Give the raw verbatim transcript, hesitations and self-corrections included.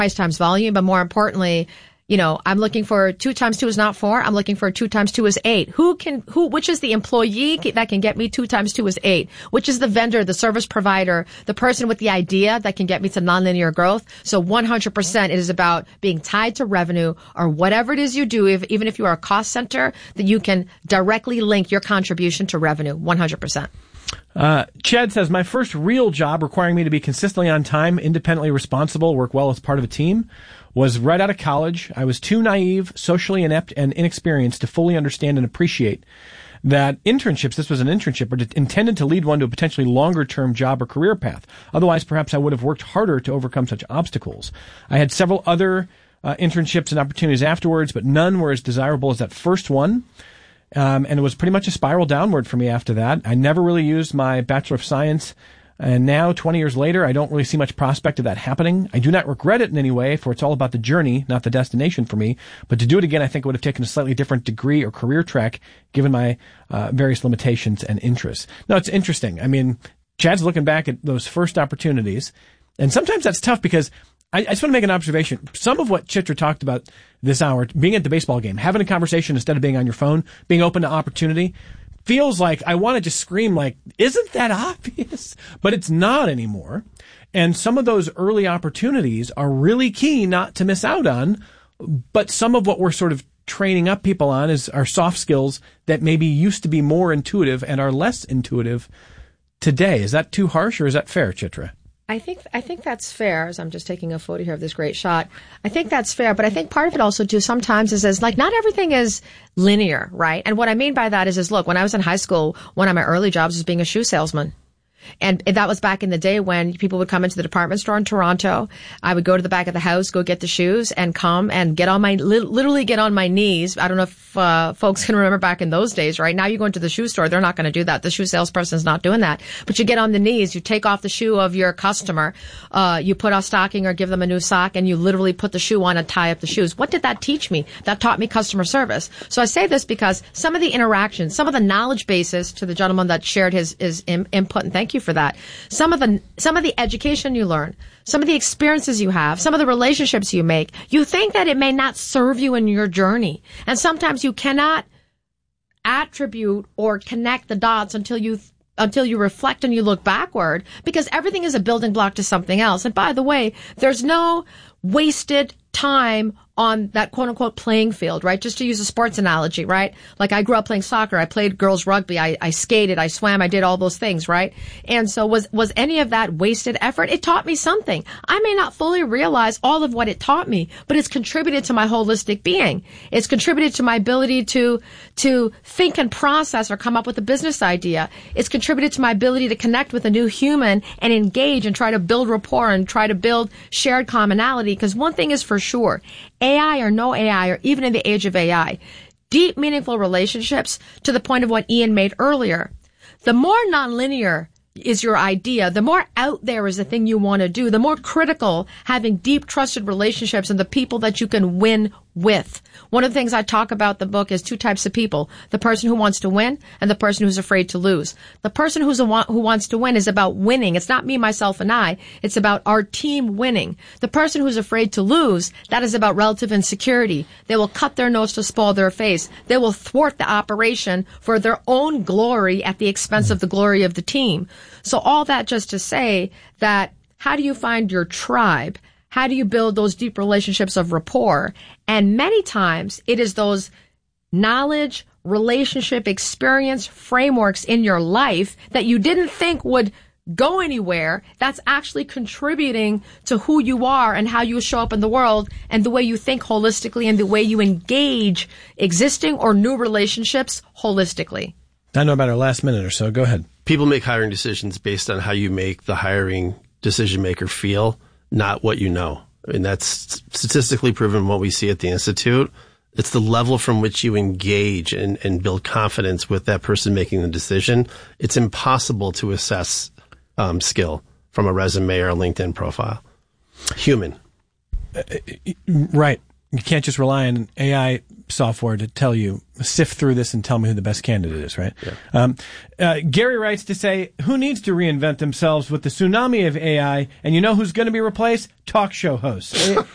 price times volume, but more importantly, you know, I'm looking for two times two is not four. I'm looking for two times two is eight. Who can, who, which is the employee that can get me two times two is eight? Which is the vendor, the service provider, the person with the idea that can get me to nonlinear growth? So one hundred percent it is about being tied to revenue or whatever it is you do, if, even if you are a cost center, that you can directly link your contribution to revenue, one hundred percent. Uh, Chad says, my first real job requiring me to be consistently on time, independently responsible, work well as part of a team, was right out of college. I was too naive, socially inept, and inexperienced to fully understand and appreciate that internships, this was an internship, are intended to lead one to a potentially longer-term job or career path. Otherwise, perhaps I would have worked harder to overcome such obstacles. I had several other uh, internships and opportunities afterwards, but none were as desirable as that first one. Um, and it was pretty much a spiral downward for me after that. I never really used my Bachelor of Science. And now, twenty years later, I don't really see much prospect of that happening. I do not regret it in any way, for it's all about the journey, not the destination for me. But to do it again, I think it would have taken a slightly different degree or career track, given my uh, various limitations and interests. No, it's interesting. I mean, Chad's looking back at those first opportunities. And sometimes that's tough because I, I just want to make an observation. Some of what Chitra talked about this hour, being at the baseball game, having a conversation instead of being on your phone, being open to opportunity, feels like I want to just scream like, isn't that obvious? But it's not anymore. And some of those early opportunities are really key not to miss out on. But some of what we're sort of training up people on is our soft skills that maybe used to be more intuitive and are less intuitive today. Is that too harsh or is that fair, Chitra? I think I think that's fair. As I'm just taking a photo here of this great shot. I think that's fair, but I think part of it also too sometimes is, is like not everything is linear, right? And what I mean by that is, is look, when I was in high school, one of my early jobs was being a shoe salesman. And that was back in the day when people would come into the department store in Toronto. I would go to the back of the house, go get the shoes, and come and get on my, literally get on my knees. I don't know if uh, folks can remember back in those days, right? Now you go into the shoe store, they're not going to do that. The shoe salesperson is not doing that. But you get on the knees, you take off the shoe of your customer, uh, you put a stocking or give them a new sock, and you literally put the shoe on and tie up the shoes. What did that teach me? That taught me customer service. So I say this because some of the interactions, some of the knowledge bases to the gentleman that shared his, his in, input, and thank you for that. Some of the, some of the education you learn, some of the experiences you have, some of the relationships you make, you think that it may not serve you in your journey. And sometimes you cannot attribute or connect the dots until you, until you reflect and you look backward, because everything is a building block to something else. And by the way, there's no wasted time on that quote unquote playing field, right? Just to use a sports analogy, right? Like I grew up playing soccer. I played girls rugby. I, I skated. I swam. I did all those things, right? And so was, was any of that wasted effort? It taught me something. I may not fully realize all of what it taught me, but it's contributed to my holistic being. It's contributed to my ability to, to think and process or come up with a business idea. It's contributed to my ability to connect with a new human and engage and try to build rapport and try to build shared commonality. Because one thing is for sure, A I or no A I, or even in the age of A I, deep, meaningful relationships, to the point of what Ian made earlier. The more nonlinear is your idea, the more out there is the thing you want to do, the more critical having deep, trusted relationships and the people that you can win with. One of the things I talk about in the book is two types of people: the person who wants to win and the person who's afraid to lose. The person who's a wa- who wants to win is about winning. It's not me, myself, and I. It's about our team winning. The person who's afraid to lose, that is about relative insecurity. They will cut their nose to spoil their face. They will thwart the operation for their own glory at the expense of the glory of the team. So all that just to say that, how do you find your tribe? How do you build those deep relationships of rapport? And many times it is those knowledge, relationship, experience frameworks in your life that you didn't think would go anywhere that's actually contributing to who you are and how you show up in the world and the way you think holistically and the way you engage existing or new relationships holistically. I know about our last minute or so. Go ahead. People make hiring decisions based on how you make the hiring decision maker feel, not what you know. I mean, that's statistically proven what we see at the Institute. It's the level from which you engage and, and build confidence with that person making the decision. It's impossible to assess um, skill from a resume or a LinkedIn profile. Human. Uh, right. You can't just rely on A I software to tell you, sift through this and tell me who the best candidate is, right? Yeah. Um, uh, Gary writes to say, who needs to reinvent themselves with the tsunami of A I? And you know who's going to be replaced? Talk show hosts.